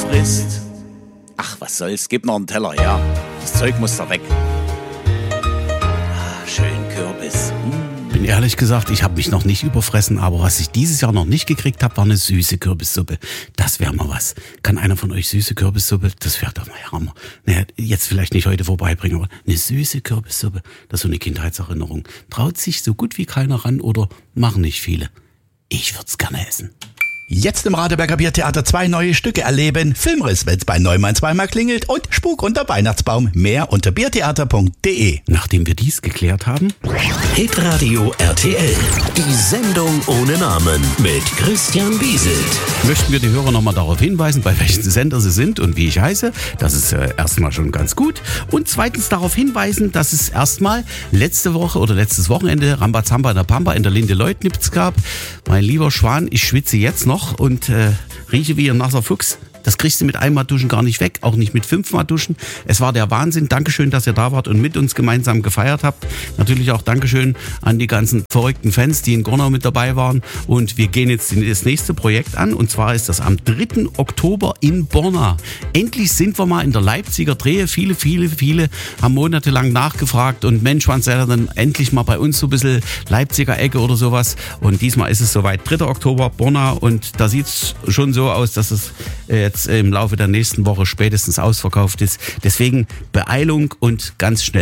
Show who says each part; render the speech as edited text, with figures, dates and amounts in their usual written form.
Speaker 1: frisst. Ach, was soll's, gib noch einen Teller her. Das Zeug muss da weg. Ah, schön Kürbis.
Speaker 2: Bin ehrlich gesagt, ich habe mich noch nicht überfressen, aber was ich dieses Jahr noch nicht gekriegt habe, war eine süße Kürbissuppe. Das wäre mal was. Kann einer von euch süße Kürbissuppe? Das wäre doch mal Hammer. Naja, jetzt vielleicht nicht heute vorbeibringen, aber eine süße Kürbissuppe, das ist so eine Kindheitserinnerung. Traut sich so gut wie keiner ran oder machen nicht viele. Ich würde es gerne essen.
Speaker 3: Jetzt im Radeberger Biertheater 2 neue Stücke erleben. Filmriss, wenn's bei Neumann zweimal klingelt und Spuk unter Weihnachtsbaum. Mehr unter biertheater.de.
Speaker 2: Nachdem wir dies geklärt haben,
Speaker 4: Hitradio RTL. Die Sendung ohne Namen mit Christian Bieselt.
Speaker 2: möchten wir die Hörer nochmal darauf hinweisen, bei welchen Sender sie sind und wie ich heiße. Das ist erstmal schon ganz gut. Und zweitens darauf hinweisen, dass es erstmal letzte Woche oder letztes Wochenende Rambazamba in der Pampa in der Linde Leutnitz gab. Mein lieber Schwan, ich schwitze jetzt noch und rieche wie ein nasser Fuchs. Das kriegst du mit einmal Duschen gar nicht weg, auch nicht mit 5-mal Duschen. Es war der Wahnsinn. Dankeschön, dass ihr da wart und mit uns gemeinsam gefeiert habt. Natürlich auch Dankeschön an die ganzen verrückten Fans, die in Gornau mit dabei waren. Und wir gehen jetzt das nächste Projekt an. Und zwar ist das am 3. Oktober in Borna. Endlich sind wir mal in der Leipziger Drehe. Viele haben monatelang nachgefragt. Und Mensch, wann seid ihr dann endlich mal bei uns so ein bisschen Leipziger Ecke oder sowas? Und diesmal ist es soweit. 3. Oktober, Borna. Und da sieht es schon so aus, dass es jetzt im Laufe der nächsten Woche spätestens ausverkauft ist. Deswegen Beeilung und ganz schnell.